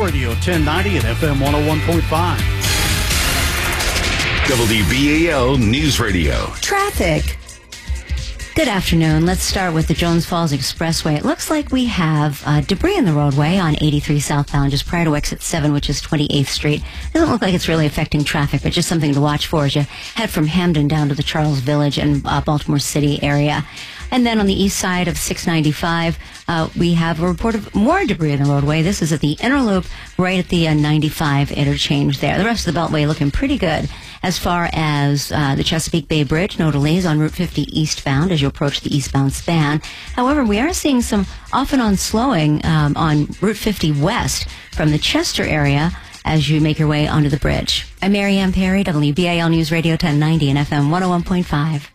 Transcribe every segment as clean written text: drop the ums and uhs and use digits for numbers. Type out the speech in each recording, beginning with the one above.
Radio 1090 and FM 101.5. WBAL News Radio. Traffic. Good afternoon. Let's start with the Jones Falls Expressway. It looks like we have debris in the roadway on 83 southbound, just prior to exit 7, which is 28th Street. Doesn't look like it's really affecting traffic, but just something to watch for as you head from Hamden down to the Charles Village and Baltimore City area. And then on the east side of 695, we have a report of more debris in the roadway. This is at the inner loop, right at the 95 interchange there. The rest of the Beltway looking pretty good. As far as the Chesapeake Bay Bridge, no delays on Route 50 eastbound as you approach the eastbound span. However, we are seeing some off and on slowing on Route 50 west from the Chester area as you make your way onto the bridge. I'm Mary Ann Perry, WBAL News Radio 1090 and FM 101.5.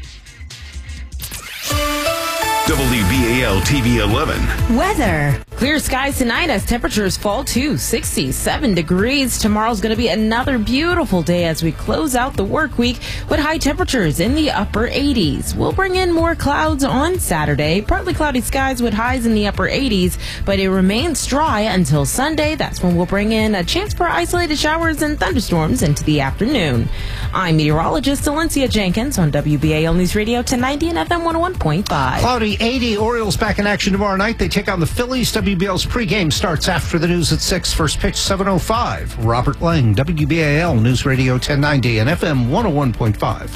WBAL TV 11. Weather. Clear skies tonight as temperatures fall to 67 degrees. Tomorrow's going to be another beautiful day as we close out the work week with high temperatures in the upper 80s. We'll bring in more clouds on Saturday. Partly cloudy skies with highs in the upper 80s, but it remains dry until Sunday. That's when we'll bring in a chance for isolated showers and thunderstorms into the afternoon. I'm meteorologist Valencia Jenkins on WBAL News Radio 1090 and FM 101.5. Cloudy 80. Orioles back in action tomorrow night. They take on the Phillies. WBL's pregame starts after the news at 6. First pitch 7:05. Robert Lang, WBAL News Radio 1090 and FM 101.5.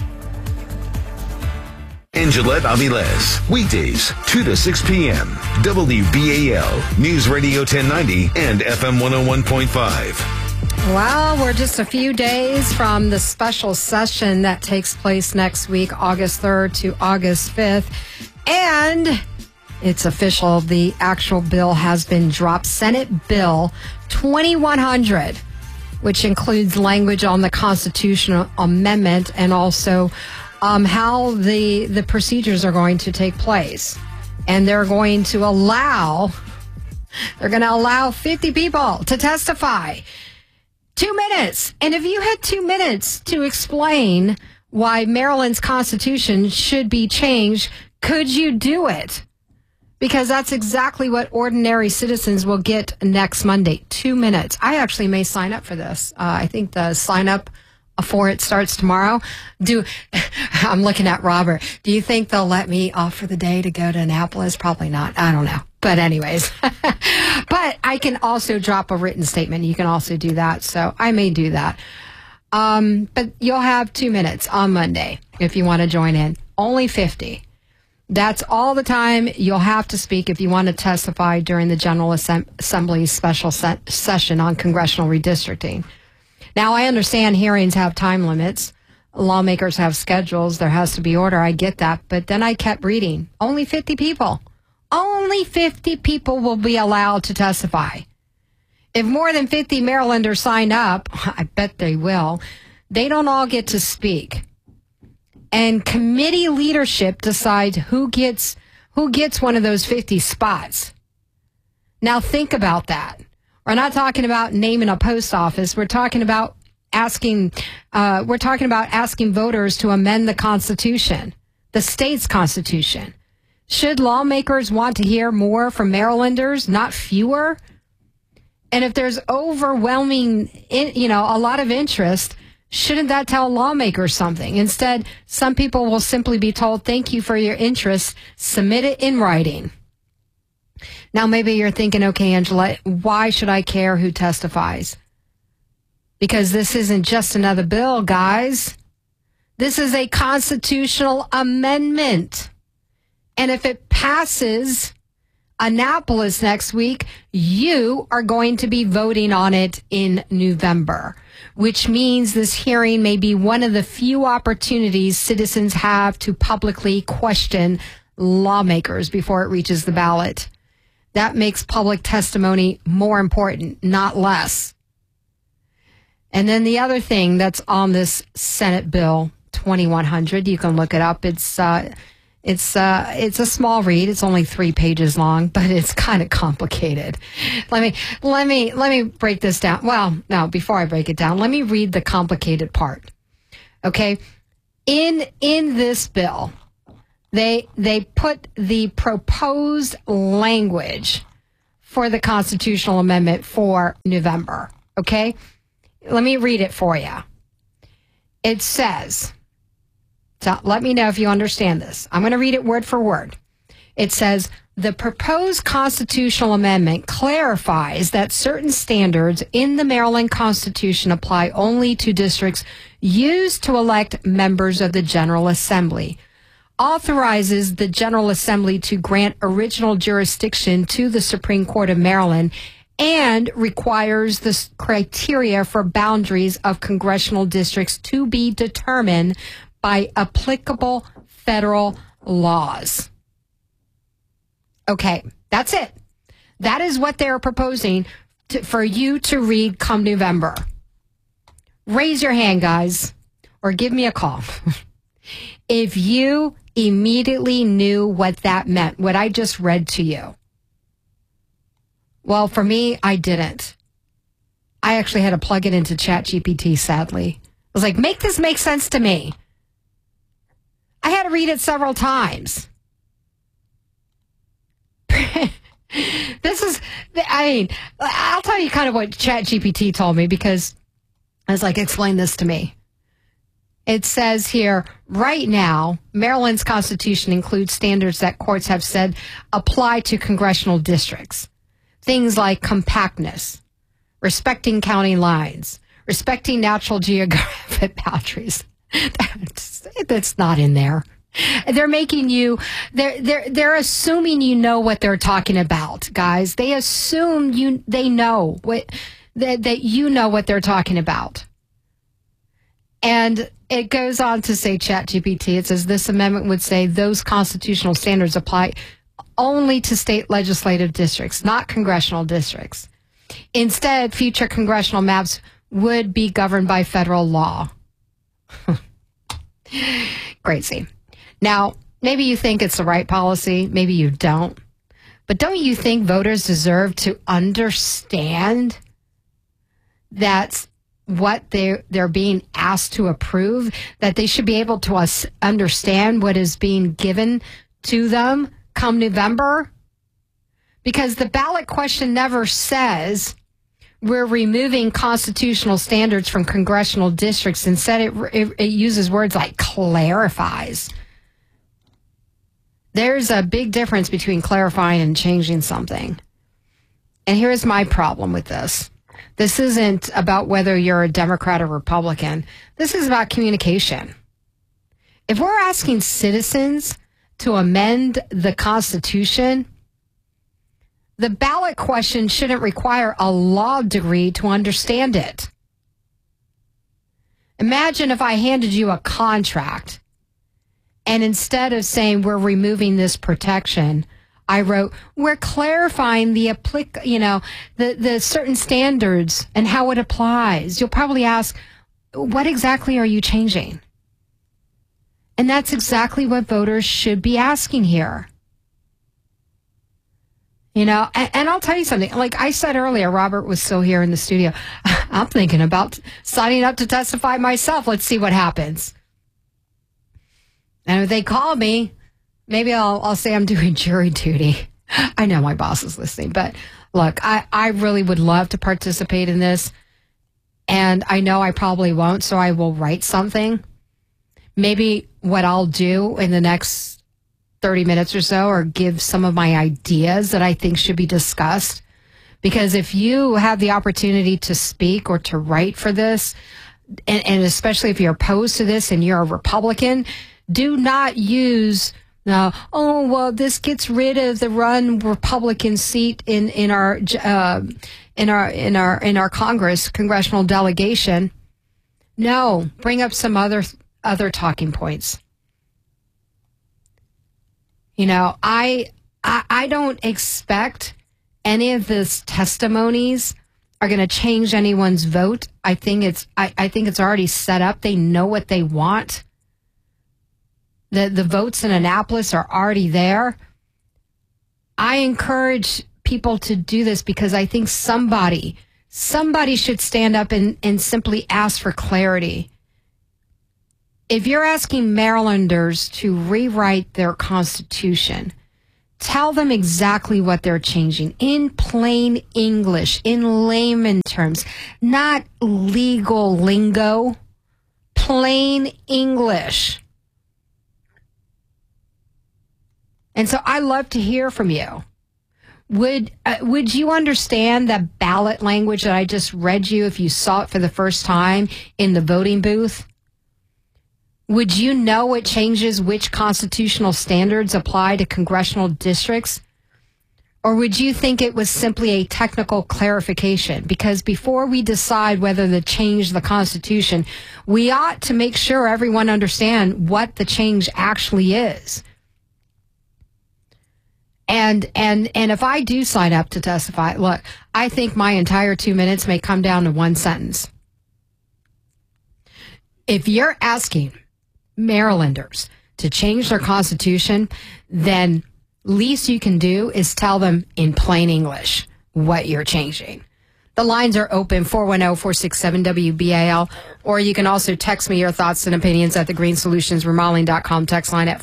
And Gillette Aviles. Weekdays, 2 to 6 p.m. WBAL News Radio 1090 and FM 101.5. Well, we're just a few days from the special session that takes place next week, August 3rd to August 5th. And it's official. The actual bill has been dropped. Senate Bill 2100, which includes language on the constitutional amendment and also how the procedures are going to take place. And they're going to allow 50 people to testify. 2 minutes. And if you had 2 minutes to explain why Maryland's Constitution should be changed, could you do it? Because that's exactly what ordinary citizens will get next Monday. 2 minutes. I actually may sign up for this. I think the sign up for it starts tomorrow. I'm looking at Robert. Do you think they'll let me off for the day to go to Annapolis? Probably not. I don't know. But anyways, but I can also drop a written statement. You can also do that. So I may do that. But you'll have 2 minutes on Monday if you want to join in. Only 50. That's all the time you'll have to speak if you want to testify during the General Assembly's special session on congressional redistricting. Now, I understand hearings have time limits. Lawmakers have schedules. There has to be order. I get that. But then I kept reading. Only 50 people. Only 50 people will be allowed to testify. If more than 50 Marylanders sign up, I bet they will, they don't all get to speak. And committee leadership decides who gets one of those 50 spots. Now think about that. We're not talking about naming a post office. We're talking about asking voters to amend the Constitution, the state's Constitution. Should lawmakers want to hear more from Marylanders, not fewer? And if there's overwhelming, a lot of interest, shouldn't that tell lawmakers something? Instead, some people will simply be told, thank you for your interest, submit it in writing. Now, maybe you're thinking, okay, Angela, why should I care who testifies? Because this isn't just another bill, guys. This is a constitutional amendment. And if it passes Annapolis next week, you are going to be voting on it in November, which means this hearing may be one of the few opportunities citizens have to publicly question lawmakers before it reaches the ballot. That makes public testimony more important, not less. And then the other thing that's on this Senate Bill 2100, you can look it up. It's a small read. It's only 3 pages long, but it's kind of complicated. Let me break this down. Well, no, before I break it down, let me read the complicated part. Okay. In this bill, they put the proposed language for the constitutional amendment for November. Okay? Let me read it for you. It says, so let me know if you understand this. I'm going to read it word for word. It says, the proposed constitutional amendment clarifies that certain standards in the Maryland Constitution apply only to districts used to elect members of the General Assembly, authorizes the General Assembly to grant original jurisdiction to the Supreme Court of Maryland, and requires the criteria for boundaries of congressional districts to be determined by applicable federal laws. Okay, that's it. That is what they're proposing for you to read come November. Raise your hand, guys, or give me a call. If you immediately knew what that meant, what I just read to you. Well, for me, I didn't. I actually had to plug it into ChatGPT, sadly. I was like, make this make sense to me. I had to read it several times. I'll tell you kind of what ChatGPT told me, because I was like, explain this to me. It says here, right now, Maryland's Constitution includes standards that courts have said apply to congressional districts. Things like compactness, respecting county lines, respecting natural geographic boundaries. That's not in there. They're making you, they're assuming you know what they're talking about, guys. They assume they know that you know what they're talking about. And it goes on to say, ChatGPT, it says this amendment would say those constitutional standards apply only to state legislative districts, not congressional districts. Instead, future congressional maps would be governed by federal law. Crazy. Now, maybe you think it's the right policy. Maybe you don't. But don't you think voters deserve to understand that's what they're being asked to approve, that they should be able to understand what is being given to them come November? Because the ballot question never says we're removing constitutional standards from congressional districts. Instead, it uses words like clarifies. There's a big difference between clarifying and changing something. And here's my problem with this. This isn't about whether you're a Democrat or Republican. This is about communication. If we're asking citizens to amend the Constitution, the ballot question shouldn't require a law degree to understand it. Imagine if I handed you a contract, and instead of saying we're removing this protection, I wrote, we're clarifying the the certain standards and how it applies. You'll probably ask, what exactly are you changing? And that's exactly what voters should be asking here. And I'll tell you something. Like I said earlier, Robert was still here in the studio. I'm thinking about signing up to testify myself. Let's see what happens. And if they call me, maybe I'll say I'm doing jury duty. I know my boss is listening, but look, I really would love to participate in this. And I know I probably won't, so I will write something. Maybe what I'll do in the next 30 minutes or so, or give some of my ideas that I think should be discussed. Because if you have the opportunity to speak or to write for this, and especially if you're opposed to this and you're a Republican, do not use this gets rid of the run Republican seat in our Congress congressional delegation. No, bring up some other talking points. I don't expect any of these testimonies are going to change anyone's vote. I think it's already set up. They know what they want. The votes in Annapolis are already there. I encourage people to do this because I think somebody should stand up and simply ask for clarity. If you're asking Marylanders to rewrite their Constitution, Tell them exactly what they're changing in plain English, in layman terms, not legal lingo, plain English. And so I love to hear from you. Would you understand the ballot language that I just read you if you saw it for the first time in the voting booth? Would you know it changes which constitutional standards apply to congressional districts? Or would you think it was simply a technical clarification? Because before we decide whether to change the Constitution, we ought to make sure everyone understands what the change actually is. And if I do sign up to testify, look, I think my entire 2 minutes may come down to one sentence. If you're asking Marylanders to change their Constitution, then least you can do is tell them in plain English what you're changing. The lines are open, 410-467-WBAL, or you can also text me your thoughts and opinions at thegreenssolutionsremodeling.com text line at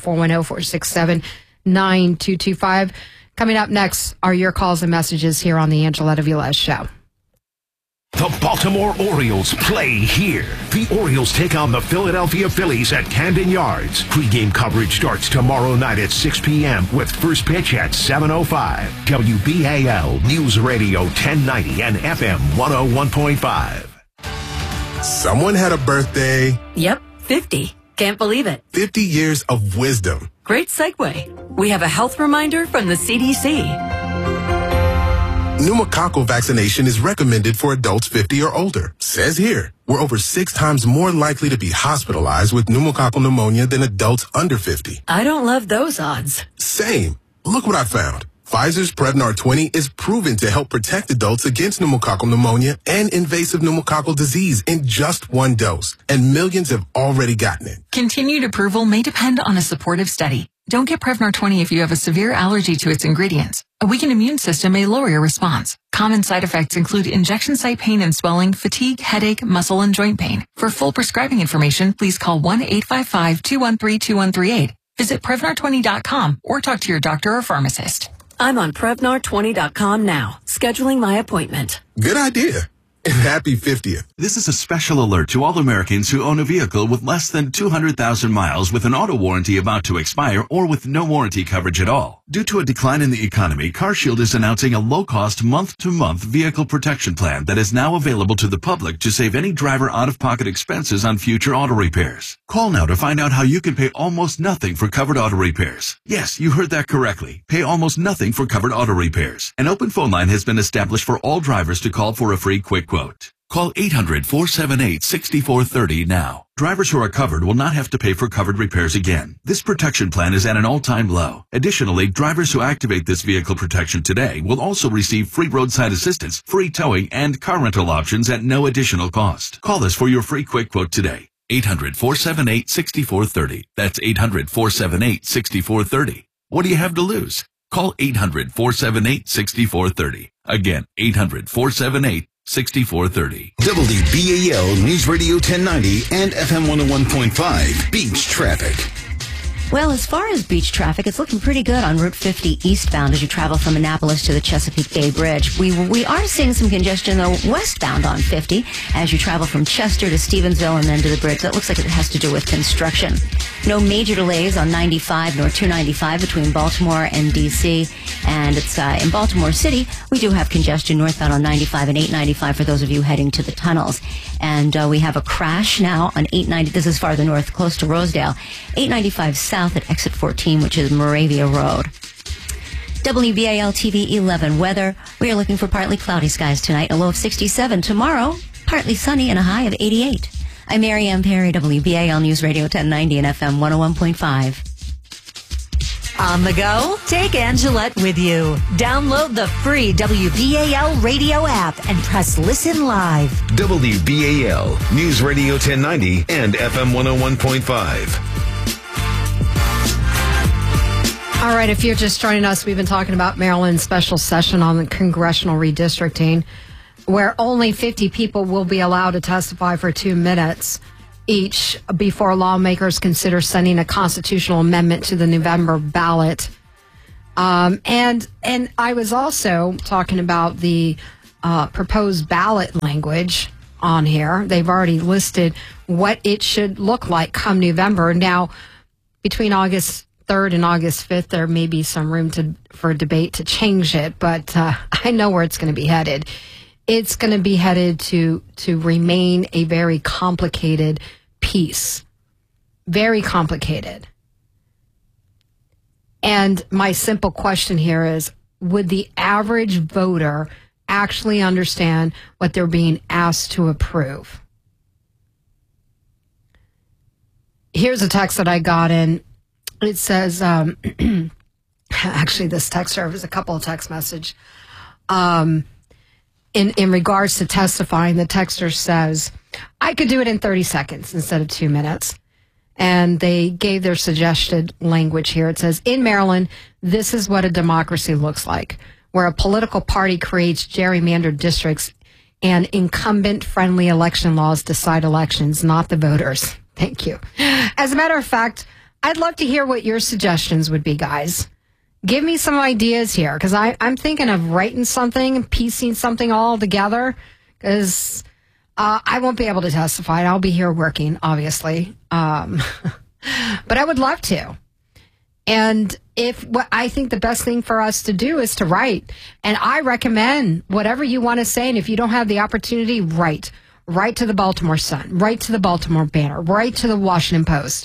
410-467-9225. Coming up next are your calls and messages here on the Angeletta Velez Show. The Baltimore Orioles play here. The Orioles take on the Philadelphia Phillies at Camden Yards. Pre-game coverage starts tomorrow night at 6 p.m. with first pitch at 7:05. WBAL News Radio 1090 and FM 101.5. Someone had a birthday. Yep, 50. Can't believe it. 50 years of wisdom. Great segue. We have a health reminder from the CDC. Pneumococcal vaccination is recommended for adults 50 or older. Says here, we're over 6 times more likely to be hospitalized with pneumococcal pneumonia than adults under 50. I don't love those odds. Same. Look what I found. Pfizer's Prevnar 20 is proven to help protect adults against pneumococcal pneumonia and invasive pneumococcal disease in just 1 dose. And millions have already gotten it. Continued approval may depend on a supportive study. Don't get Prevnar 20 if you have a severe allergy to its ingredients. A weakened immune system may lower your response. Common side effects include injection site pain and swelling, fatigue, headache, muscle, and joint pain. For full prescribing information, please call 1-855-213-2138. Visit Prevnar20.com or talk to your doctor or pharmacist. I'm on Prevnar20.com now, scheduling my appointment. Good idea. And happy 50th. This is a special alert to all Americans who own a vehicle with less than 200,000 miles with an auto warranty about to expire or with no warranty coverage at all. Due to a decline in the economy, CarShield is announcing a low-cost month-to-month vehicle protection plan that is now available to the public to save any driver out-of-pocket expenses on future auto repairs. Call now to find out how you can pay almost nothing for covered auto repairs. Yes, you heard that correctly. Pay almost nothing for covered auto repairs. An open phone line has been established for all drivers to call for a free quick quote. Call 800-478-6430 now. Drivers who are covered will not have to pay for covered repairs again. This protection plan is at an all-time low. Additionally, drivers who activate this vehicle protection today will also receive free roadside assistance, free towing, and car rental options at no additional cost. Call us for your free quick quote today. 800-478-6430. That's 800-478-6430. What do you have to lose? Call 800-478-6430. Again, 800-478-6430. WBAL News Radio 1090 and FM 101.5 Beach Traffic. Well, as far as beach traffic, it's looking pretty good on Route 50 eastbound as you travel from Annapolis to the Chesapeake Bay Bridge. We are seeing some congestion, though, westbound on 50 as you travel from Chester to Stevensville and then to the bridge. That looks like it has to do with construction. No major delays on 95 nor 295 between Baltimore and D.C. And it's in Baltimore City, we do have congestion northbound on 95 and 895 for those of you heading to the tunnels. And we have a crash now on 890. This is farther north, close to Rosedale. 895 south at exit 14, which is Moravia Road. WBAL TV 11 weather. We are looking for partly cloudy skies tonight, a low of 67. Tomorrow, partly sunny and a high of 88. I'm Mary Ann Perry, WBAL News Radio 1090 and FM 101.5. On the go? Take Angelette with you. Download the free WBAL radio app and press listen live. WBAL News Radio 1090 and FM 101.5. All right, if you're just joining us, we've been talking about Maryland's special session on the congressional redistricting, where only 50 people will be allowed to testify for 2 minutes each before lawmakers consider sending a constitutional amendment to the November ballot. And I was also talking about the proposed ballot language on here. They've already listed what it should look like come November. Now, between August 3rd and August 5th, there may be some room for debate to change it, but I know where it's going to be headed. It's going to be headed to remain a very complicated piece. Very complicated. And my simple question here is, would the average voter actually understand what they're being asked to approve? Here's a text that I got in. It says, actually this text serves a couple of text messages. In regards to testifying, the texter says, I could do it in 30 seconds instead of 2 minutes. And they gave their suggested language here. It says, in Maryland, this is what a democracy looks like, where a political party creates gerrymandered districts and incumbent-friendly election laws decide elections, not the voters. Thank you. As a matter of fact, I'd love to hear what your suggestions would be, guys. Give me some ideas here, because I'm thinking of writing something, piecing something all together, because I won't be able to testify. I'll be here working, obviously. But I would love to. And I think the best thing for us to do is to write. And I recommend whatever you want to say. And if you don't have the opportunity, write. Write to the Baltimore Sun. Write to the Baltimore Banner. Write to the Washington Post.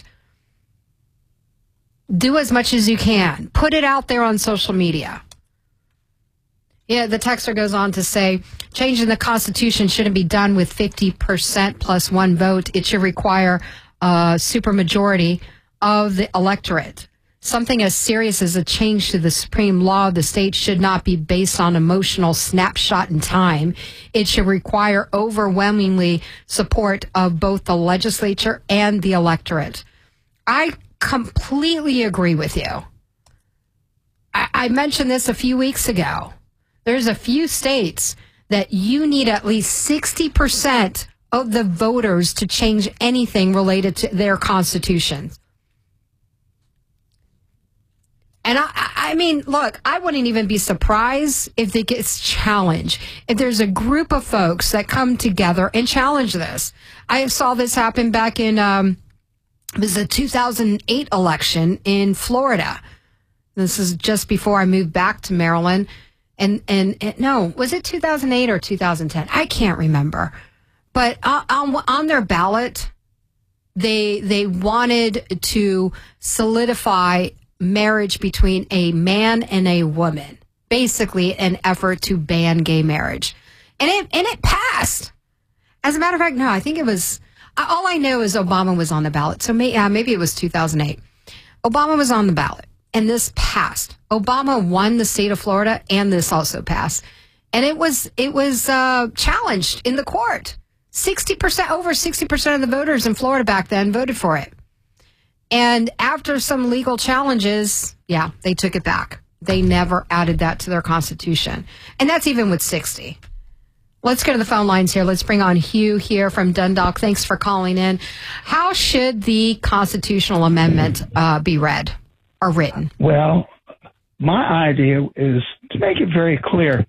Do as much as you can. Put it out there on social media. Yeah, the texter goes on to say, changing the Constitution shouldn't be done with 50% plus one vote. It should require a supermajority of the electorate. Something as serious as a change to the supreme law of the state should not be based on emotional snapshot in time. It should require overwhelmingly support of both the legislature and the electorate. I completely agree with you. I mentioned this a few weeks ago. There's a few states that you need at least 60% of the voters to change anything related to their constitutions. And I mean, look, I wouldn't even be surprised if it gets challenged. If there's a group of folks that come together and challenge this. I saw this happen back in, it was the 2008 election in Florida. This is just before I moved back to Maryland. And no, was it 2008 or 2010? I can't remember. But on their ballot, they wanted to solidify marriage between a man and a woman. Basically, an effort to ban gay marriage. And it passed. As a matter of fact, no, I think it was, all I know is Obama was on the ballot. So maybe it was 2008. Obama was on the ballot. And this passed. Obama won the state of Florida, and this also passed. And it was challenged in the court. 60%, over 60% of the voters in Florida back then voted for it. And after some legal challenges, yeah, they took it back. They never added that to their constitution. And that's even with 60. Let's go to the phone lines here. Let's bring on Hugh here from Dundalk. Thanks for calling in. How should the constitutional amendment be read? Or written? Well, my idea is to make it very clear.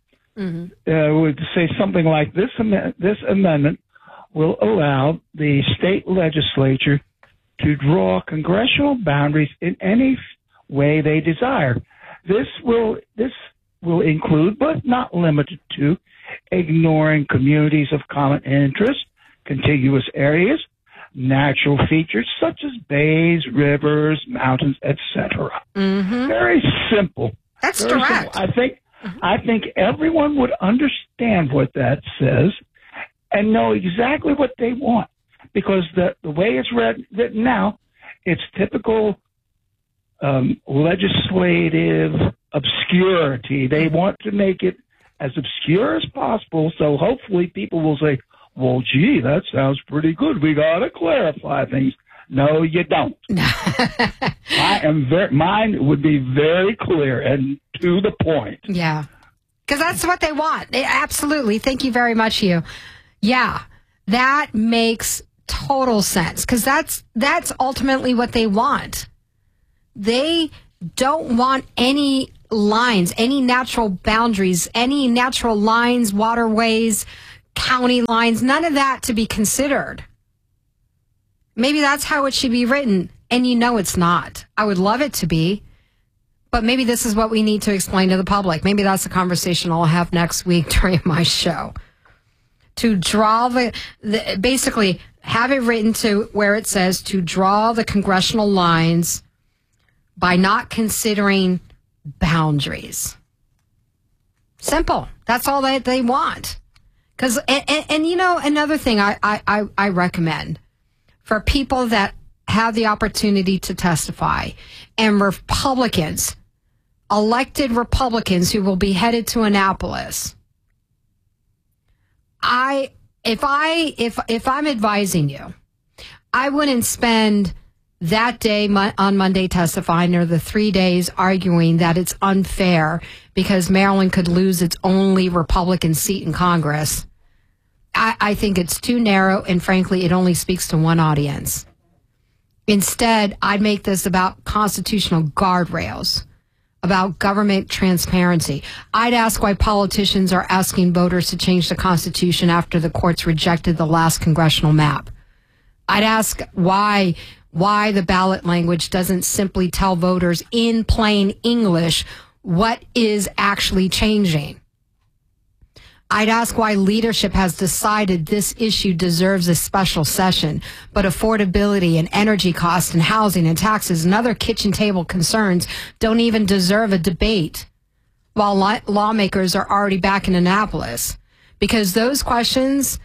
Would say something like this amendment will allow the state legislature to draw congressional boundaries in any way they desire. This will include, but not limited to, ignoring communities of common interest, contiguous areas, natural features such as bays, rivers, mountains, etc. Very simple. That's very direct. Simple. I think everyone would understand what that says and know exactly what they want, because the way it's written now, it's typical legislative obscurity. They want to make it as obscure as possible, so hopefully people will say, well, gee, that sounds pretty good. We got to clarify things. No, you don't. Mine would be very clear and to the point. Yeah, because that's what they want. Absolutely. Thank you very much, Hugh. Yeah, that makes total sense, because that's ultimately what they want. They don't want any lines, any natural boundaries, any natural lines, waterways, county lines, none of that to be considered. Maybe that's how it should be written, and it's not. I would love it to be, but maybe this is what we need to explain to the public. Maybe that's a conversation I'll have next week during my show. To draw basically have it written to where it says to draw the congressional lines by not considering boundaries. Simple. That's all that they want. Because, another thing I recommend for people that have the opportunity to testify and Republicans, elected Republicans who will be headed to Annapolis, if I'm advising you, I wouldn't spend that day on Monday testifying or the 3 days arguing that it's unfair because Maryland could lose its only Republican seat in Congress. I think it's too narrow, and frankly, it only speaks to one audience. Instead, I'd make this about constitutional guardrails, about government transparency. I'd ask why politicians are asking voters to change the Constitution after the courts rejected the last congressional map. I'd ask why the ballot language doesn't simply tell voters in plain English what is actually changing. I'd ask why leadership has decided this issue deserves a special session, but affordability and energy costs and housing and taxes and other kitchen table concerns don't even deserve a debate, while lawmakers are already back in Annapolis. Because those questions,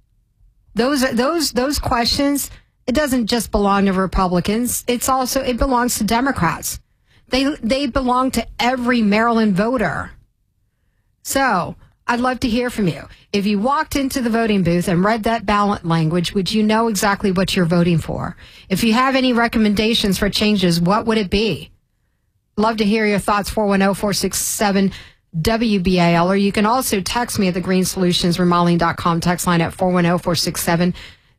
those questions, it doesn't just belong to Republicans. It belongs to Democrats. They belong to every Maryland voter. So I'd love to hear from you. If you walked into the voting booth and read that ballot language, would you know exactly what you're voting for? If you have any recommendations for changes, what would it be? Love to hear your thoughts, 410-467-WBAL, or you can also text me at the greensolutionsremodeling.com text line at 410-467-9225.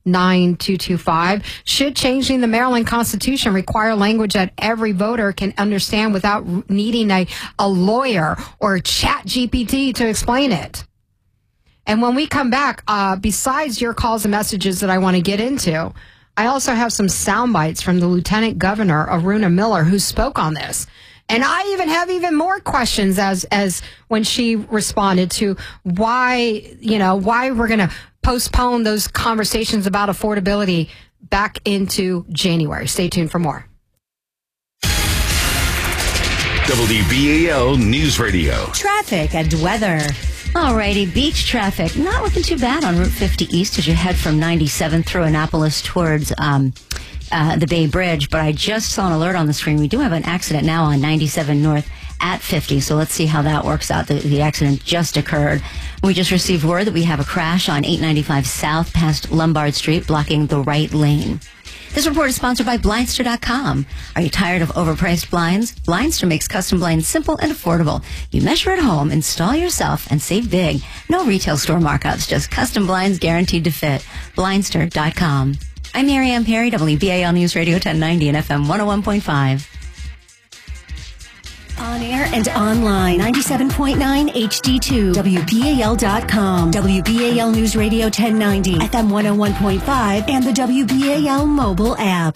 Should changing the Maryland Constitution require language that every voter can understand without needing a lawyer or chat GPT to explain it? And when we come back, besides your calls and messages that I want to get into, I also have some sound bites from the Lieutenant Governor, Aruna Miller, who spoke on this. And I even have more questions as when she responded to why we're going to postpone those conversations about affordability back into January. Stay tuned for more. WBAL News Radio. Traffic and weather. Alrighty, beach traffic. Not looking too bad on Route 50 East as you head from 97 through Annapolis towards the Bay Bridge. But I just saw an alert on the screen. We do have an accident now on 97 North at 50. So let's see how that works out. The accident just occurred. We just received word that we have a crash on 895 South past Lombard Street, blocking the right lane. This report is sponsored by Blindster.com. Are you tired of overpriced blinds? Blindster makes custom blinds simple and affordable. You measure at home, install yourself, and save big. No retail store markups, just custom blinds guaranteed to fit. Blindster.com. I'm Marianne Perry, WBAL News Radio 1090 and FM 101.5. On air and online, 97.9 HD2, WBAL.com, WBAL News Radio 1090, FM 101.5, and the WBAL mobile app.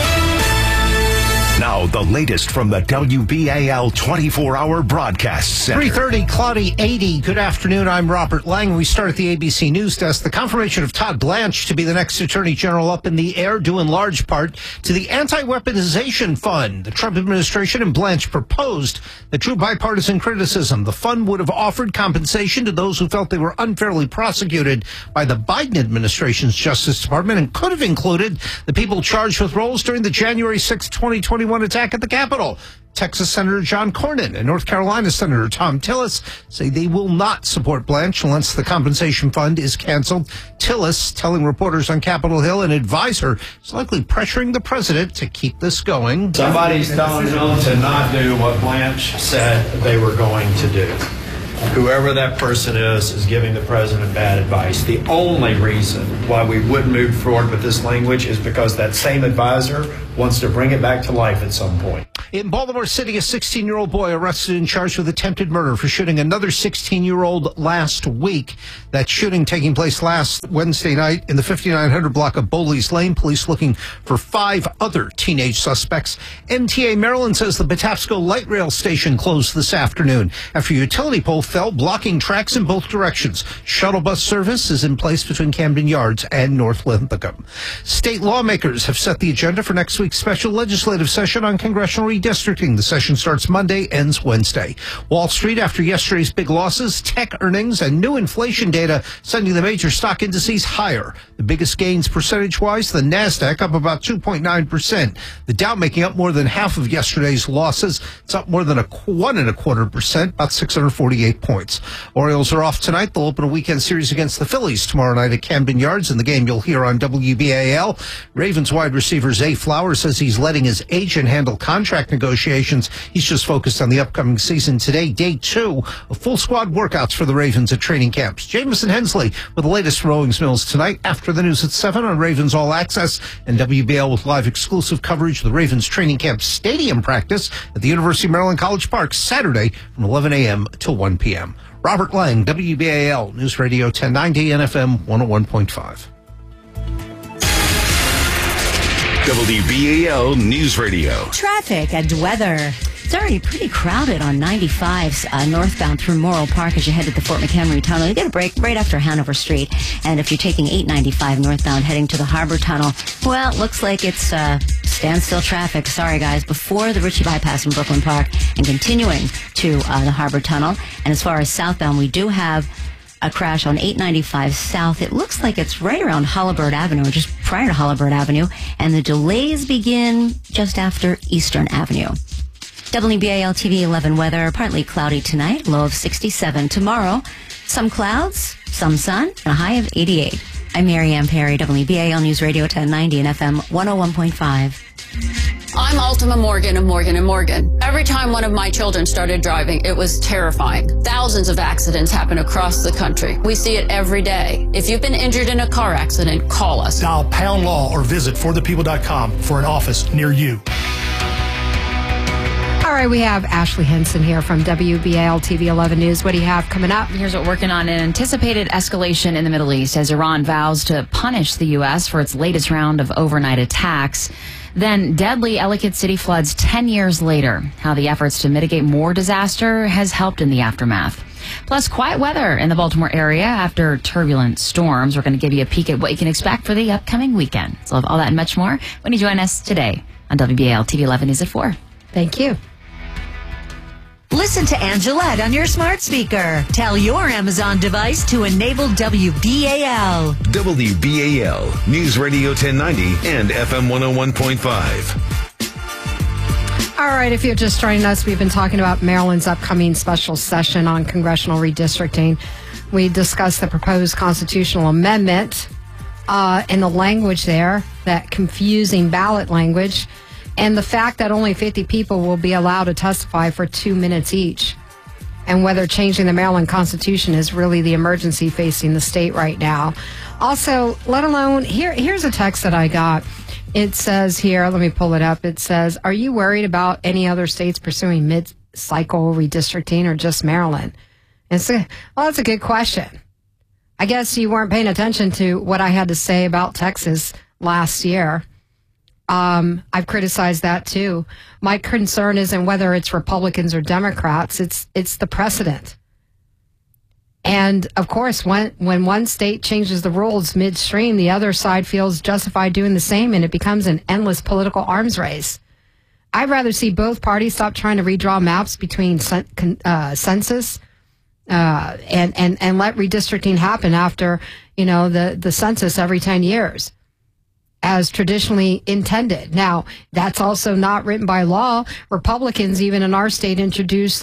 Now, the latest from the WBAL 24-hour broadcast center. 3:30, cloudy 80. Good afternoon. I'm Robert Lang. We start at the ABC News Desk. The confirmation of Todd Blanche to be the next Attorney General up in the air, due in large part to the Anti-Weaponization Fund. The Trump administration and Blanche proposed that drew bipartisan criticism. The fund would have offered compensation to those who felt they were unfairly prosecuted by the Biden administration's Justice Department and could have included the people charged with roles during the January 6, 2021 attack at the Capitol. Texas Senator John Cornyn and North Carolina Senator Tom Tillis say they will not support Blanche unless the compensation fund is canceled. Tillis telling reporters on Capitol Hill an advisor is likely pressuring the president to keep this going. Somebody's telling them to not do what Blanche said they were going to do. Whoever that person is giving the president bad advice. The only reason why we would move forward with this language is because that same advisor wants to bring it back to life at some point. In Baltimore City, a 16-year-old boy arrested and charged with attempted murder for shooting another 16-year-old last week. That shooting taking place last Wednesday night in the 5900 block of Bowleys Lane. Police looking for 5 other teenage suspects. MTA Maryland says the Patapsco light rail station closed this afternoon after a utility pole fell, blocking tracks in both directions. Shuttle bus service is in place between Camden Yards and North Linthicum. State lawmakers have set the agenda for next week's special legislative session on congressional redistricting. The session starts Monday, ends Wednesday. Wall Street, after yesterday's big losses, tech earnings, and new inflation data sending the major stock indices higher. The biggest gains percentage-wise, the NASDAQ up about 2.9%. The Dow making up more than half of yesterday's losses. It's up more than 1.25%, about 648 points. Orioles are off tonight. They'll open a weekend series against the Phillies tomorrow night at Camden Yards. In the game you'll hear on WBAL. Ravens wide receiver Zay Flowers says he's letting his agent handle contract negotiations. He's just focused on the upcoming season. Today, day 2 of full squad workouts for the Ravens at training camps. Jameson Hensley with the latest from Owings Mills tonight after the news at 7 on Ravens All Access, and WBL with live exclusive coverage of the Ravens training camp stadium practice at the University of Maryland College Park Saturday from 11 a.m. till 1 p.m. Robert Lang, WBAL News Radio 1090 and FM 101.5. WBAL News Radio. Traffic and weather. It's already pretty crowded on 95 northbound through Morrill Park as you head to the Fort McHenry Tunnel. You get a break right after Hanover Street. And if you're taking 895 northbound heading to the Harbor Tunnel, well, it looks like it's standstill traffic. Sorry, guys. Before the Ritchie Bypass in Brooklyn Park and continuing to the Harbor Tunnel. And as far as southbound, we do have a crash on 895 South. It looks like it's right around Halliburtt Avenue, or just prior to Halliburtt Avenue, and the delays begin just after Eastern Avenue. WBAL TV 11 weather, partly cloudy tonight, low of 67. Tomorrow, some clouds, some sun, and a high of 88. I'm Mary Ann Perry, WBAL News Radio 1090 and FM 101.5. I'm Ultima Morgan of Morgan & Morgan. Every time one of my children started driving, it was terrifying. Thousands of accidents happen across the country. We see it every day. If you've been injured in a car accident, call us. Dial pound law or visit forthepeople.com for an office near you. All right, we have Ashley Henson here from WBAL TV 11 News. What do you have coming up? Here's what we're working on: an anticipated escalation in the Middle East as Iran vows to punish the U.S. for its latest round of overnight attacks. Then deadly Ellicott City floods 10 years later. How the efforts to mitigate more disaster has helped in the aftermath. Plus, quiet weather in the Baltimore area after turbulent storms. We're going to give you a peek at what you can expect for the upcoming weekend. So all that and much more when you join us today on WBAL TV 11 News at 4. Thank you. Listen to Angelette on your smart speaker. Tell your Amazon device to enable WBAL. WBAL News Radio 1090 and FM 101.5. All right, if you're just joining us, we've been talking about Maryland's upcoming special session on congressional redistricting. We discussed the proposed constitutional amendment and the language there, that confusing ballot language, and the fact that only 50 people will be allowed to testify for 2 minutes each, and whether changing the Maryland Constitution is really the emergency facing the state right now. Also, let alone, here's a text that I got. It says here, let me pull it up. It says, are you worried about any other states pursuing mid-cycle redistricting or just Maryland? And so, well, that's a good question. I guess you weren't paying attention to what I had to say about Texas last year. I've criticized that too. My concern isn't whether it's Republicans or Democrats. It's the precedent. And of course, when one state changes the rules midstream, the other side feels justified doing the same, and it becomes an endless political arms race. I'd rather see both parties stop trying to redraw maps between census and let redistricting happen after, the census every 10 years. As traditionally intended. Now, that's also not written by law. Republicans, even in our state, introduced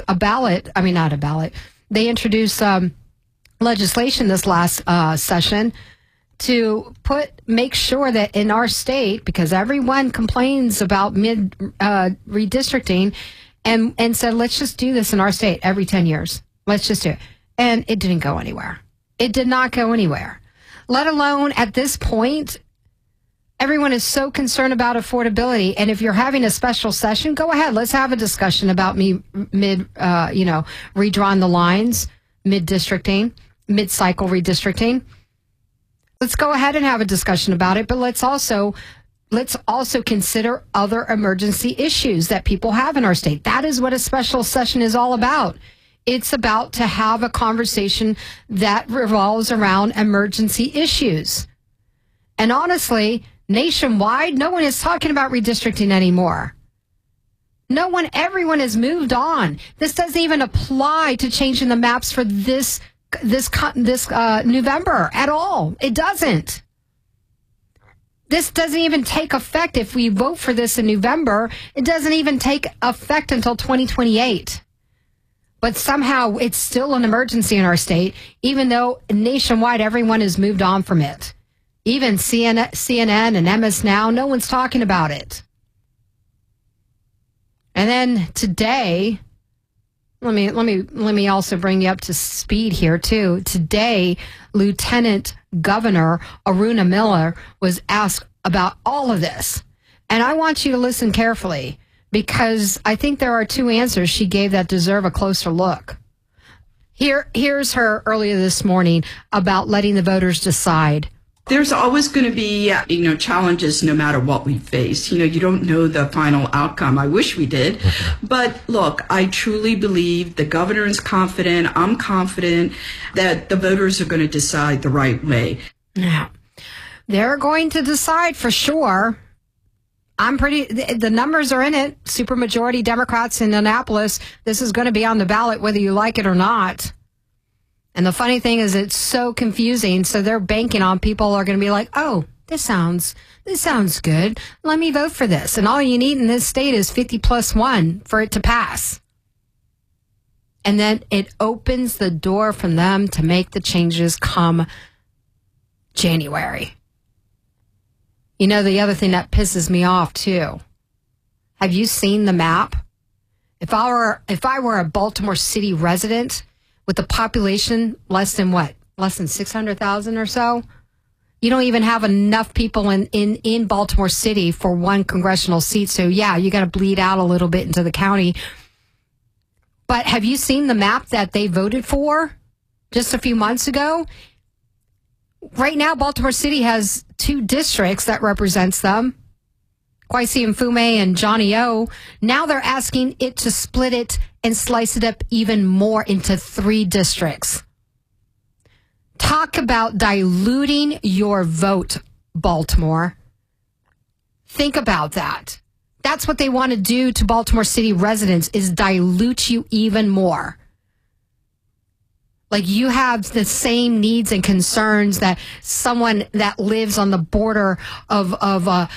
they introduced legislation this last session to make sure that in our state, because everyone complains about redistricting, and said, let's just do this in our state every 10 years. Let's just do it. And it didn't go anywhere. It did not go anywhere. Let alone at this point, Everyone is so concerned about affordability. And if you're having a special session, go ahead. Let's have a discussion about redrawing the lines, mid-cycle redistricting. Let's go ahead and have a discussion about it. But let's also consider other emergency issues that people have in our state. That is what a special session is all about. It's about to have a conversation that revolves around emergency issues. And honestly, nationwide, no one is talking about redistricting anymore. Everyone has moved on. This doesn't even apply to changing the maps for this November at all. It doesn't. This doesn't even take effect if we vote for this in November. It doesn't even take effect until 2028. But somehow it's still an emergency in our state, even though nationwide everyone has moved on from it. Even CNN and MS Now, no one's talking about it. And then today, let me also bring you up to speed here too. Today, Lieutenant Governor Aruna Miller was asked about all of this. And I want you to listen carefully because I think there are two answers she gave that deserve a closer look. Here's her earlier this morning about letting the voters decide. There's always going to be, challenges no matter what we face. You don't know the final outcome. I wish we did. But look, I truly believe the governor is confident. I'm confident that the voters are going to decide the right way. Now, they're going to decide for sure. The numbers are in it. Supermajority Democrats in Annapolis. This is going to be on the ballot whether you like it or not. And the funny thing is it's so confusing. So they're banking on people are going to be like, oh, this sounds good. Let me vote for this. And all you need in this state is 50+1 for it to pass. And then it opens the door for them to make the changes come January. The other thing that pisses me off too. Have you seen the map? If I were a Baltimore City resident with a population less than 600,000 or so, you don't even have enough people in Baltimore City for one congressional seat. So yeah, you got to bleed out a little bit into the county. But have you seen the map that they voted for just a few months ago? Right now, Baltimore City has 2 districts that represents them. Kwesi Mfume and Johnny O. Now they're asking it to split it and slice it up even more into 3 districts. Talk about diluting your vote, Baltimore. Think about that. That's what they want to do to Baltimore City residents is dilute you even more. Like you have the same needs and concerns that someone that lives on the border of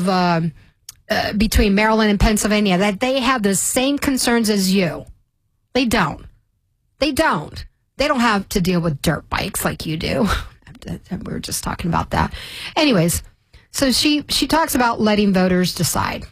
between Maryland and Pennsylvania, that they have the same concerns as you. They don't. They don't have to deal with dirt bikes like you do. We were just talking about that. Anyways, so she talks about letting voters decide.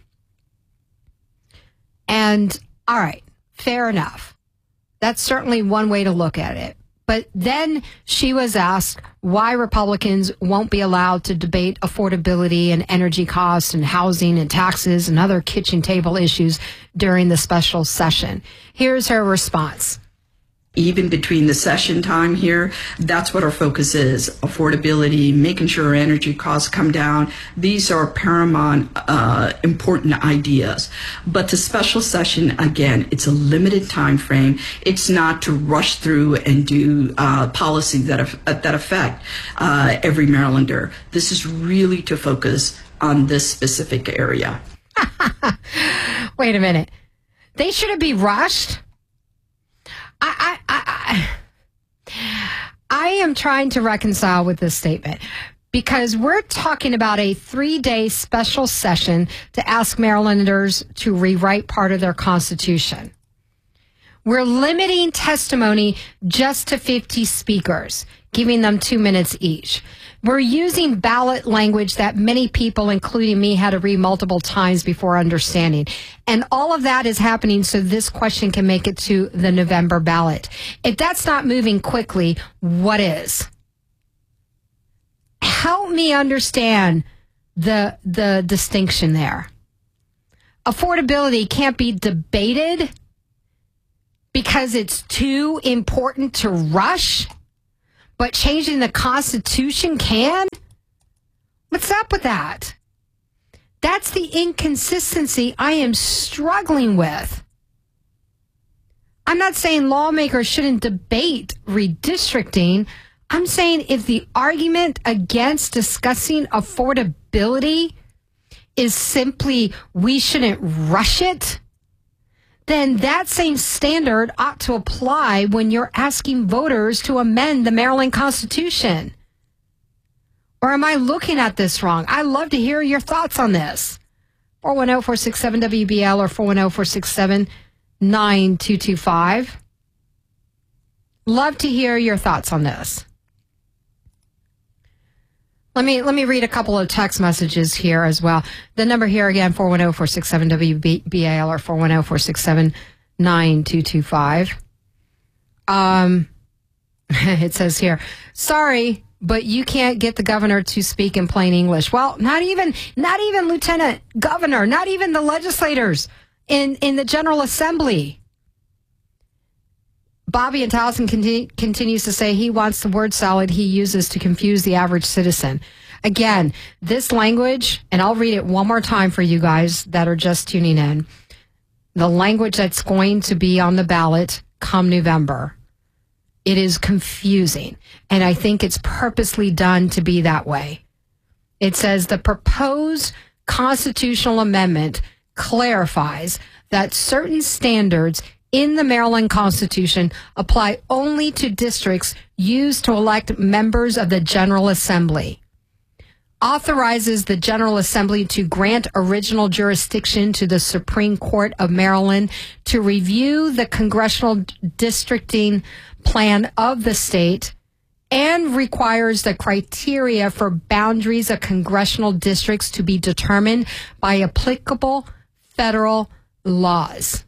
And all right, fair enough. That's certainly one way to look at it. But then she was asked why Republicans won't be allowed to debate affordability and energy costs and housing and taxes and other kitchen table issues during the special session. Here's her response. Even between the session time here, that's what our focus is. Affordability, making sure energy costs come down. These are paramount, important ideas. But the special session, again, it's a limited time frame. It's not to rush through and do policies that affect every Marylander. This is really to focus on this specific area. Wait a minute. They shouldn't be rushed. I am trying to reconcile with this statement because we're talking about a 3-day special session to ask Marylanders to rewrite part of their Constitution. We're limiting testimony just to 50 speakers, giving them 2 minutes each. We're using ballot language that many people, including me, had to read multiple times before understanding. And all of that is happening so this question can make it to the November ballot. If that's not moving quickly, what is? Help me understand the distinction there. Affordability can't be debated because it's too important to rush, but changing the Constitution can? What's up with that? That's the inconsistency I am struggling with. I'm not saying lawmakers shouldn't debate redistricting. I'm saying if the argument against discussing affordability is simply we shouldn't rush it, then that same standard ought to apply when you're asking voters to amend the Maryland Constitution. Or am I looking at this wrong? I'd love to hear your thoughts on this. 410-467-WBL or 410-467-9225. Love to hear your thoughts on this. Let me read a couple of text messages here as well. The number here again, 410-467-WBAL or 410-467-9225. It says here, sorry, but you can't get the governor to speak in plain English. Well, not even Lieutenant Governor, not even the legislators in the General Assembly. Bobby in Towson continues to say he wants the word salad he uses to confuse the average citizen. Again, this language, and I'll read it one more time for you guys that are just tuning in. The language that's going to be on the ballot come November. It is confusing, and I think it's purposely done to be that way. It says the proposed constitutional amendment clarifies that certain standards in the Maryland Constitution apply only to districts used to elect members of the General Assembly. Authorizes the General Assembly to grant original jurisdiction to the Supreme Court of Maryland to review the congressional districting plan of the state and requires the criteria for boundaries of congressional districts to be determined by applicable federal laws.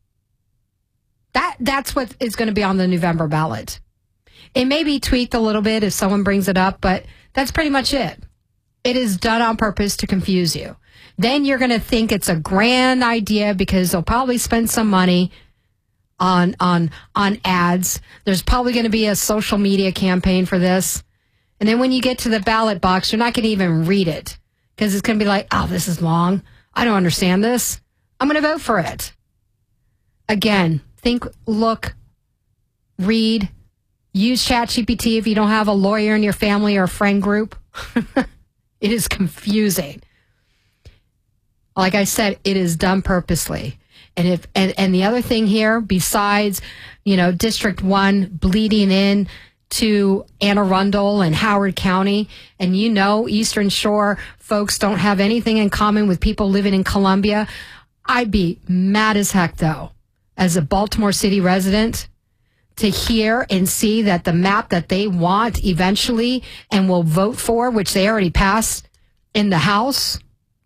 That's what is going to be on the November ballot. It may be tweaked a little bit if someone brings it up, but that's pretty much it. It is done on purpose to confuse you. Then you're going to think it's a grand idea because they'll probably spend some money on ads. There's probably going to be a social media campaign for this. And then when you get to the ballot box, you're not going to even read it because it's going to be like, oh, this is long. I don't understand this. I'm going to vote for it. Again, think, look, read, use ChatGPT if you don't have a lawyer in your family or a friend group. It is confusing. Like I said, it is done purposely. And the other thing here, besides, District 1 bleeding in to Anne Arundel and Howard County, and Eastern Shore folks don't have anything in common with people living in Columbia, I'd be mad as heck, though, as a Baltimore City resident, to hear and see that the map that they want eventually and will vote for, which they already passed in the House,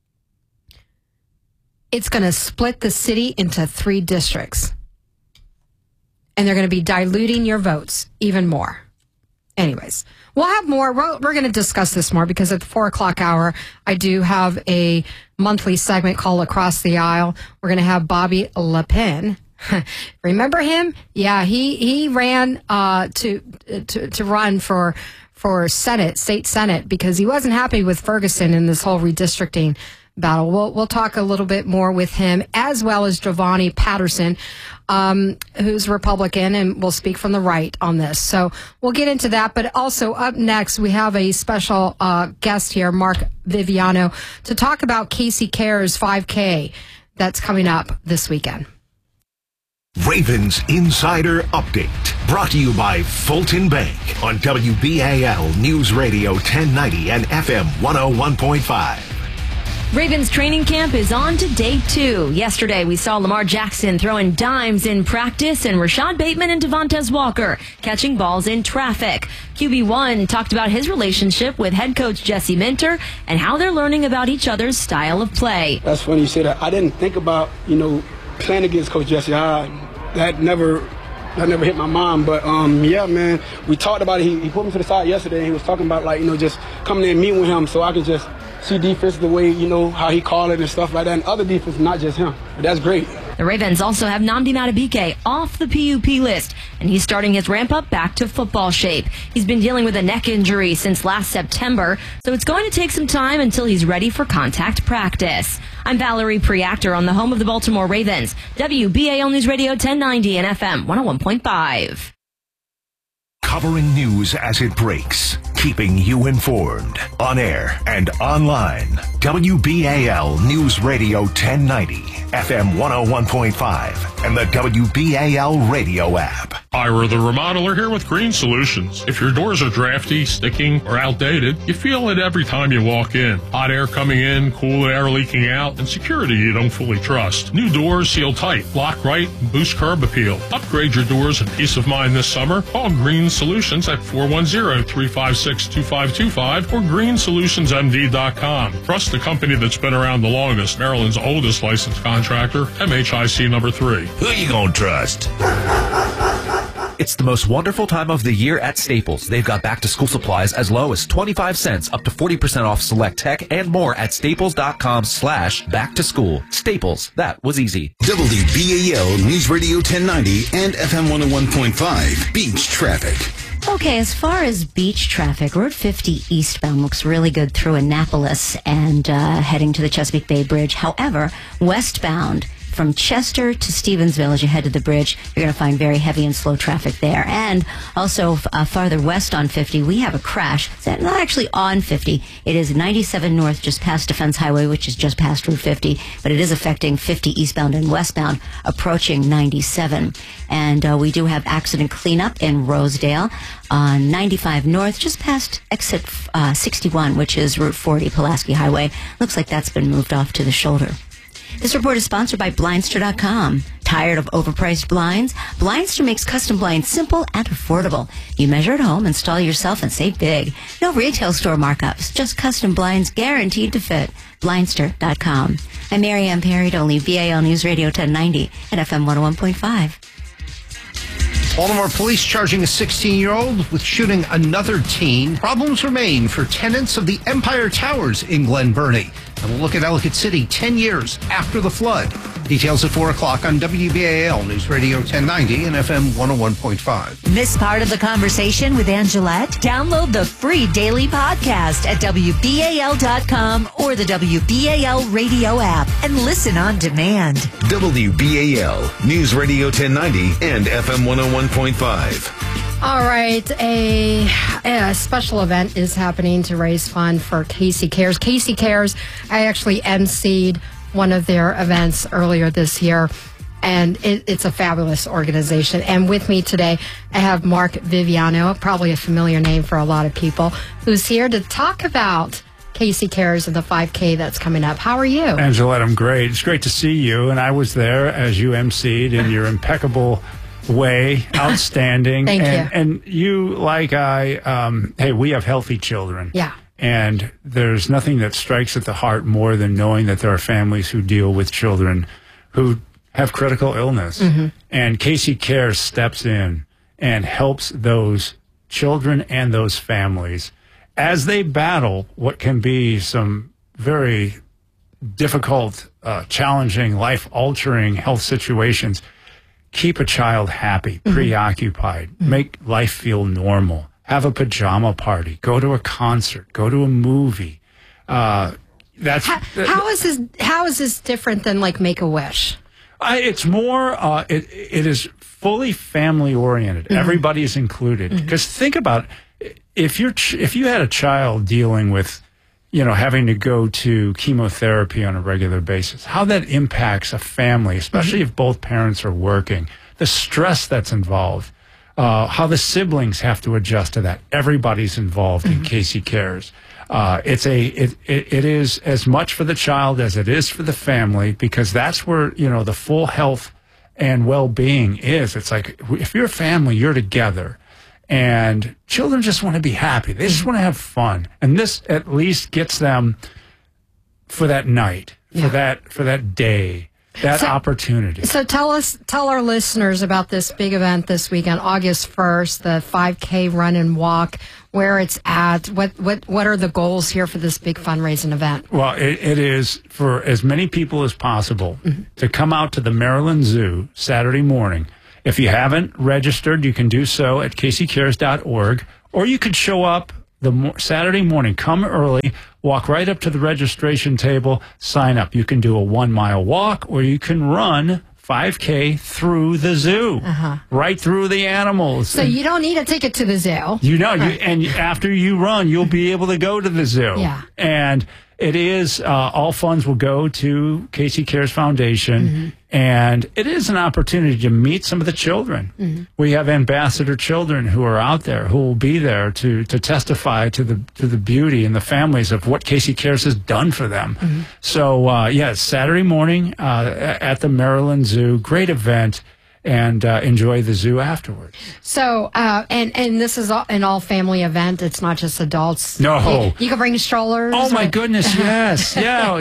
it's going to split the city into 3 districts. And they're going to be diluting your votes even more. Anyways, we'll have more. We're going to discuss this more because at the 4 o'clock hour, I do have a monthly segment called Across the Aisle. We're going to have Bobby Le Pen. Remember him? Yeah, he ran to run for state senate because he wasn't happy with Ferguson in this whole redistricting battle. We'll talk a little bit more with him, as well as Giovanni Patterson, who's Republican, and will speak from the right on this. So we'll get into that. But also up next, we have a special guest here, Mark Viviano, to talk about Casey Cares 5K that's coming up this weekend. Ravens Insider Update, brought to you by Fulton Bank on WBAL News Radio 1090 and FM 101.5. Ravens training camp is on to day 2. Yesterday, we saw Lamar Jackson throwing dimes in practice and Rashad Bateman and Devontae Walker catching balls in traffic. QB1 talked about his relationship with head coach Jesse Minter and how they're learning about each other's style of play. That's funny you say that. I didn't think about, playing against Coach Jesse. That never hit my mind. But, yeah, man, we talked about it. He put me to the side yesterday, and he was talking about, just coming in and meeting with him so I could just see defense the way, how he called it and stuff like that. And other defense, not just him. But that's great. The Ravens also have Nnamdi Madubuike off the PUP list, and he's starting his ramp up back to football shape. He's been dealing with a neck injury since last September, so it's going to take some time until he's ready for contact practice. I'm Valerie Preactor on the home of the Baltimore Ravens, WBAL News Radio 1090 and FM 101.5. Covering news as it breaks, keeping you informed, on air and online. WBAL News Radio 1090, FM 101.5, and the WBAL radio app. Ira the Remodeler here with Green Solutions. If your doors are drafty, sticking, or outdated, you feel it every time you walk in. Hot air coming in, cool air leaking out, and security you don't fully trust. New doors seal tight, block right, and boost curb appeal. Upgrade your doors and peace of mind this summer. Call Green Solutions at 410-356-2525 or greensolutionsmd.com. Trust the company that's been around the longest, Maryland's oldest licensed contractor, MHIC number 3. Who you gonna trust? It's the most wonderful time of the year at Staples. They've got back-to-school supplies as low as 25 cents, up to 40% off select tech, and more at staples.com/back-to-school. Staples, that was easy. WBAL News Radio 1090 and FM 101.5 Beach Traffic. Okay, as far as beach traffic, Route 50 eastbound looks really good through Annapolis and heading to the Chesapeake Bay Bridge. However, westbound from Chester to Stevensville, as you head to the bridge, you're going to find very heavy and slow traffic there. And also farther west on 50, we have a crash. It's not actually on 50. It is 97 north, just past Defense Highway, which is just past Route 50. But it is affecting 50 eastbound and westbound, approaching 97. And we do have accident cleanup in Rosedale on 95 north, just past exit 61, which is Route 40, Pulaski Highway. Looks like that's been moved off to the shoulder. This report is sponsored by Blindster.com. Tired of overpriced blinds? Blindster makes custom blinds simple and affordable. You measure at home, install yourself, and save big. No retail store markups, just custom blinds guaranteed to fit. Blindster.com. I'm Mary Ann Perry, WBAL News Radio 1090 and FM 101.5. Baltimore police charging a 16-year-old with shooting another teen. Problems remain for tenants of the Empire Towers in Glen Burnie. And we'll look at Ellicott City 10 years after the flood. Details at 4 o'clock on WBAL News Radio 1090 and FM 101.5. Miss part of the conversation with Angelette? Download the free daily podcast at WBAL.com or the WBAL radio app and listen on demand. WBAL News Radio 1090 and FM 101.5. All right, a special event is happening to raise funds for Casey Cares. Casey Cares, I actually emceed one of their events earlier this year, and it's a fabulous organization. And with me today, I have Mark Viviano, probably a familiar name for a lot of people, who's here to talk about Casey Cares and the 5K that's coming up. How are you? Angelette, I'm great. It's great to see you, and I was there as you emceed in your impeccable way. Outstanding. Thank you. And you, like I, hey, we have healthy children. Yeah. And there's nothing that strikes at the heart more than knowing that there are families who deal with children who have critical illness. Mm-hmm. And Casey Cares steps in and helps those children and those families as they battle what can be some very difficult, challenging, life-altering health situations. Keep a child happy, preoccupied, make life feel normal, have a pajama party, go to a concert, go to a movie. How is this different than like Make-A-Wish? It's more, it is fully family oriented. Everybody is included. Because think about it, if you had a child dealing with, having to go to chemotherapy on a regular basis, how that impacts a family, especially if both parents are working, the stress that's involved, how the siblings have to adjust to that. Everybody's involved in Casey Cares. It is as much for the child as it is for the family, because that's where, the full health and well-being is. It's like, if you're a family, you're together. And children just want to be happy. They just want to have fun. And this at least gets them for that night, for that day, that opportunity. So tell our listeners about this big event this weekend, August 1st, the 5K run and walk. where it's at? What are the goals here for this big fundraising event? Well, it is for as many people as possible to come out to the Maryland Zoo Saturday morning. If you haven't registered, you can do so at caseycares.org, or you could show up Saturday morning. Come early, walk right up to the registration table, sign up. You can do a 1-mile walk, or you can run 5K through the zoo, right through the animals. So you don't need a ticket to the zoo. And after you run, you'll be able to go to the zoo. Yeah. And it is, all funds will go to Casey Cares Foundation. And it is an opportunity to meet some of the children. We have ambassador children who are out there who will be there to testify to the beauty and the families of what Casey Cares has done for them. So, yes, Saturday morning at the Maryland Zoo. Great event. And enjoy the zoo afterwards. So, and this is an all-family event. It's not just adults. No. You can bring strollers. Oh, my goodness, yes. Yeah,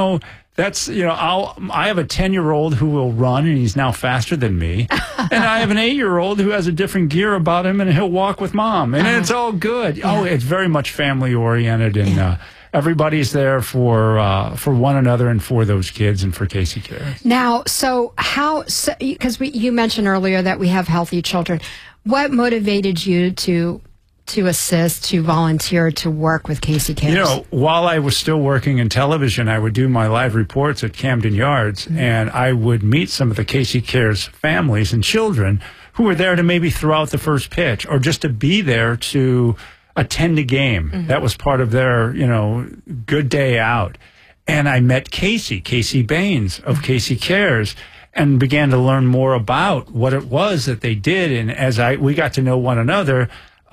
I have a 10-year-old who will run, and he's now faster than me. And I have an 8-year-old who has a different gear about him, and he'll walk with mom. And it's all good. Yeah. Oh, it's very much family-oriented, and everybody's there for one another and for those kids and for Casey Cares. Now, because you mentioned earlier that we have healthy children. What motivated you to assist, to volunteer, to work with Casey Cares? While I was still working in television, I would do my live reports at Camden Yards, and I would meet some of the Casey Cares families and children who were there to maybe throw out the first pitch or just to be there to attend a game. That was part of their, good day out. And I met Casey Baines of Casey Cares, and began to learn more about what it was that they did. And as we got to know one another,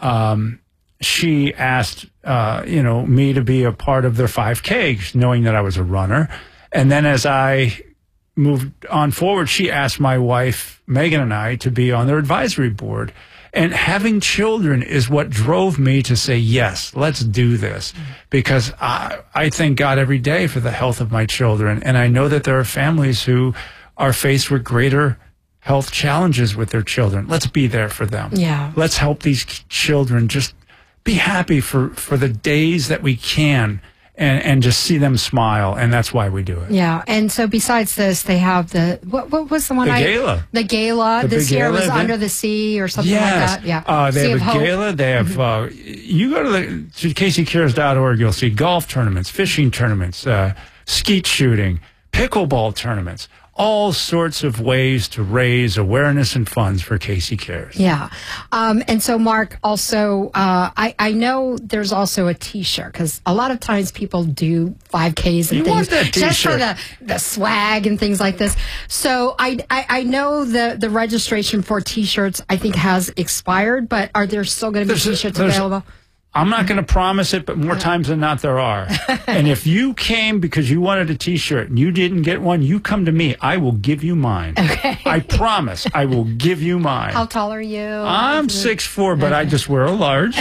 she asked, me to be a part of their 5K, knowing that I was a runner. And then as I moved on forward, she asked my wife, Megan, and I to be on their advisory board. And having children is what drove me to say, yes, let's do this. Because I thank God every day for the health of my children. And I know that there are families who are faced with greater health challenges with their children. Let's be there for them. Yeah. Let's help these children just be happy for the days that we can and just see them smile. And that's why we do it. Yeah. And so besides this, they have what was the one? The gala. The gala. This year was Under the Sea or something like that. Yeah. They have a gala. They have, you go to caseycares.org, you'll see golf tournaments, fishing tournaments, skeet shooting, pickleball tournaments. All sorts of ways to raise awareness and funds for Casey Cares. Yeah. And so, Mark, also, I know there's also a T-shirt, because a lot of times people do 5Ks and things just for the swag and things like this. So I know the registration for T-shirts, I think, has expired, but are there still going to be T-shirts available? I'm not going to promise it, but more times than not, there are. And if you came because you wanted a T-shirt and you didn't get one, you come to me. I will give you mine. Okay. I promise I will give you mine. How tall are you? I'm 6'4", but I just wear a large.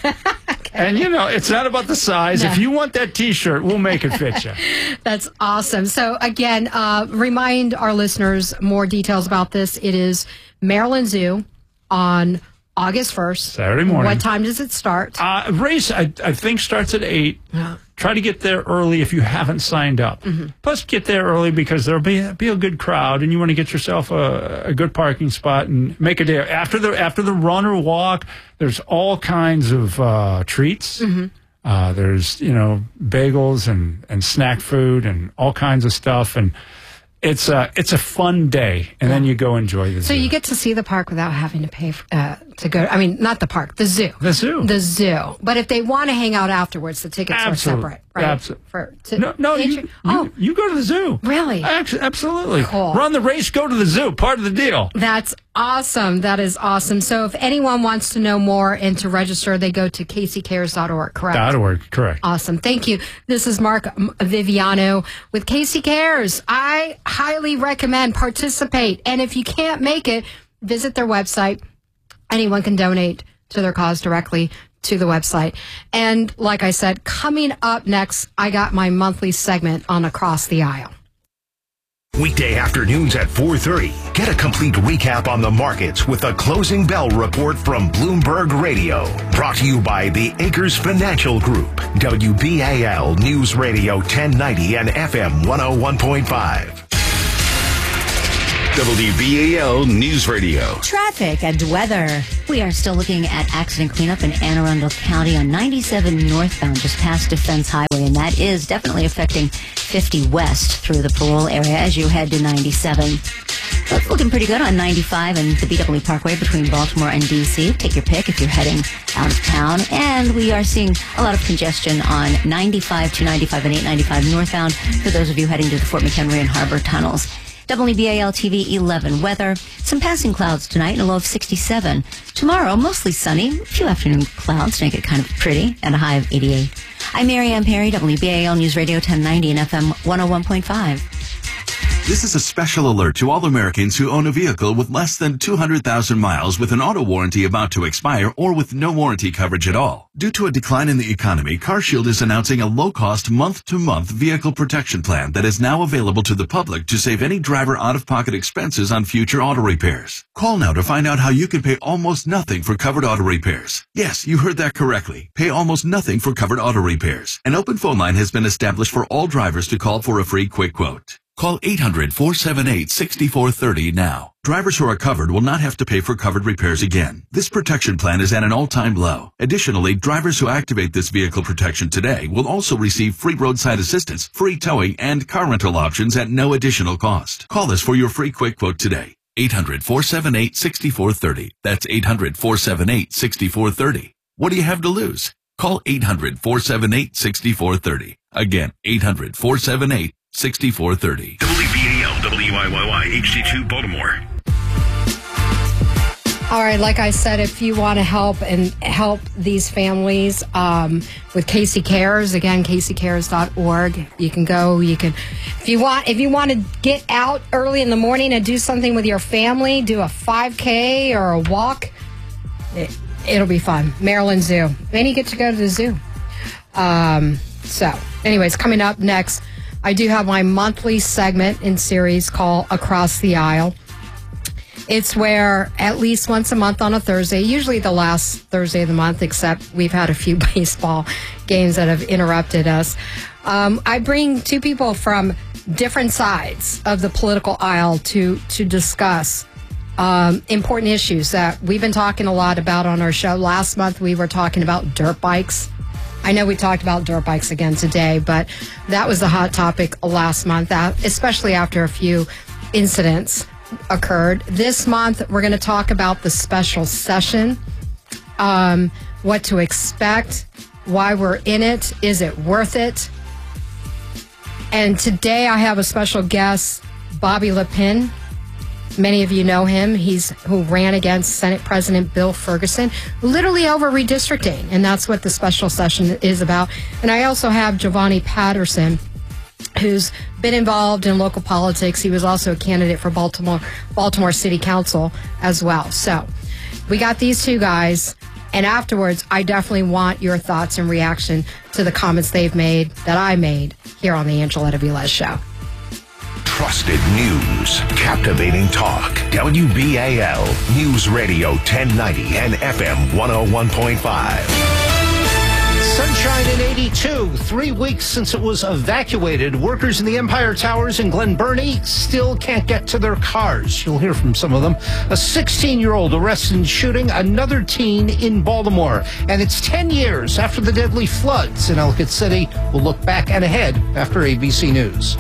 And, it's not about the size. No. If you want that T-shirt, we'll make it fit you. That's awesome. So, again, remind our listeners more details about this. It is Maryland Zoo on August 1st. Saturday morning. What time does it start? Race, I think, starts at 8. Yeah. Try to get there early if you haven't signed up. Plus, get there early because there'll be a good crowd, and you want to get yourself a good parking spot and make a day. After the run or walk, there's all kinds of treats. There's, bagels and snack food and all kinds of stuff. And it's a fun day, and then you go enjoy the zoo. So you get to see the park without having to pay to go. I mean, not the park, the zoo. The zoo. The zoo. But if they want to hang out afterwards, the tickets are separate, right? Absolutely. You go to the zoo. Really? Absolutely. Cool. Run the race, go to the zoo. Part of the deal. That's awesome. That is awesome. So if anyone wants to know more and to register, they go to caseycares.org, correct? .org, correct. Awesome. Thank you. This is Mark Viviano with Casey Cares. I highly recommend participate. And if you can't make it, visit their website. Anyone can donate to their cause directly to the website. And like I said, coming up next, I got my monthly segment on Across the Aisle. Weekday afternoons at 4:30. Get a complete recap on the markets with a closing bell report from Bloomberg Radio. Brought to you by the Acres Financial Group. WBAL News Radio 1090 and FM 101.5. WBAL News Radio. Traffic and weather. We are still looking at accident cleanup in Anne Arundel County on 97 northbound, just past Defense Highway, and that is definitely affecting 50 west through the Parole area as you head to 97. It's looking pretty good on 95 and the BW Parkway between Baltimore and D.C. Take your pick if you're heading out of town. And we are seeing a lot of congestion on 95, 295, and 895 northbound for those of you heading to the Fort McHenry and Harbor tunnels. WBAL TV 11 weather. Some passing clouds tonight and a low of 67. Tomorrow, mostly sunny. A few afternoon clouds make it kind of pretty and a high of 88. I'm Marianne Perry, WBAL News Radio 1090 and FM 101.5. This is a special alert to all Americans who own a vehicle with less than 200,000 miles with an auto warranty about to expire or with no warranty coverage at all. Due to a decline in the economy, CarShield is announcing a low-cost month-to-month vehicle protection plan that is now available to the public to save any driver out-of-pocket expenses on future auto repairs. Call now to find out how you can pay almost nothing for covered auto repairs. Yes, you heard that correctly. Pay almost nothing for covered auto repairs. An open phone line has been established for all drivers to call for a free quick quote. Call 800-478-6430 now. Drivers who are covered will not have to pay for covered repairs again. This protection plan is at an all-time low. Additionally, drivers who activate this vehicle protection today will also receive free roadside assistance, free towing, and car rental options at no additional cost. Call us for your free quick quote today. 800-478-6430. That's 800-478-6430. What do you have to lose? Call 800-478-6430. Again, 800-478-6430. 6430. WBAL, WIYY, HD2 Baltimore. All right, like I said, if you want to help these families with Casey Cares, again, caseycares.org. You can go. You can, if you want to get out early in the morning and do something with your family, do a 5K or a walk. It'll be fun. Maryland Zoo. Then you get to go to the zoo. So, anyways, coming up next, I do have my monthly segment in series called Across the Aisle. It's where at least once a month on a Thursday, usually the last Thursday of the month, except we've had a few baseball games that have interrupted us. I bring two people from different sides of the political aisle to discuss important issues that we've been talking a lot about on our show. Last month, we were talking about dirt bikes. I know we talked about dirt bikes again today, but that was the hot topic last month, especially after a few incidents occurred. This month, we're going to talk about the special session, what to expect, why we're in it, is it worth it? And today I have a special guest, Bobby Lepine. Many of you know him. He's who ran against Senate President Bill Ferguson, literally over redistricting, and that's what the special session is about. And I also have Giovanni Patterson, who's been involved in local politics. He was also a candidate for Baltimore City Council as well. So we got these two guys, and afterwards, I definitely want your thoughts and reaction to the comments they've made, that I made here on the Angeletta Velez Show. Trusted news, captivating talk. WBAL News Radio 1090 and FM 101.5. Sunshine in 82. 3 weeks since it was evacuated. Workers in the Empire Towers in Glen Burnie still can't get to their cars. You'll hear from some of them. A 16-year-old arrested in shooting another teen in Baltimore. And it's 10 years after the deadly floods in Ellicott City. We'll look back and ahead after ABC News.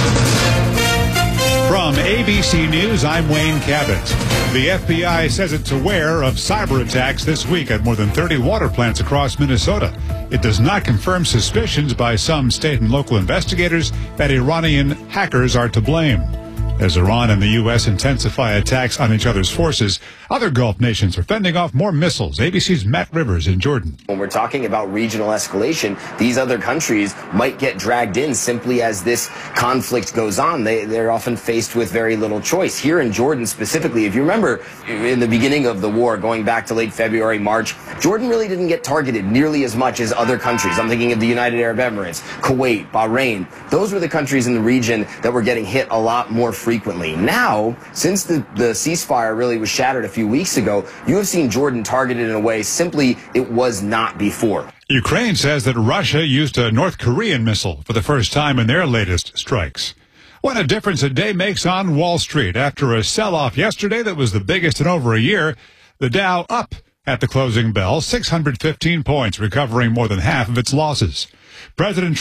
From ABC News, I'm Wayne Cabot. The FBI says it's aware of cyber attacks this week at more than 30 water plants across Minnesota. It does not confirm suspicions by some state and local investigators that Iranian hackers are to blame. As Iran and the U.S. intensify attacks on each other's forces, other Gulf nations are fending off more missiles. ABC's Matt Rivers in Jordan. When we're talking about regional escalation, these other countries might get dragged in simply as this conflict goes on. They're often faced with very little choice. Here in Jordan specifically, if you remember in the beginning of the war, going back to late February, March, Jordan really didn't get targeted nearly as much as other countries. I'm thinking of the United Arab Emirates, Kuwait, Bahrain. Those were the countries in the region that were getting hit a lot more frequently. Now, since the ceasefire really was shattered a few weeks ago, you have seen Jordan targeted in a way simply it was not before. Ukraine says that Russia used a North Korean missile for the first time in their latest strikes. What a difference a day makes on Wall Street. After a sell-off yesterday that was the biggest in over a year, the Dow up at the closing bell, 615 points, recovering more than half of its losses. President